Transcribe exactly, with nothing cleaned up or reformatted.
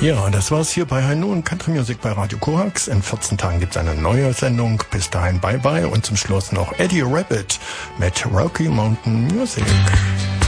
Ja, das war's hier bei High Noon Country Music bei Radio Korax. In vierzehn Tagen gibt's eine neue Sendung. Bis dahin, bye bye. Und zum Schluss noch Eddie Rabbit mit Rocky Mountain Music.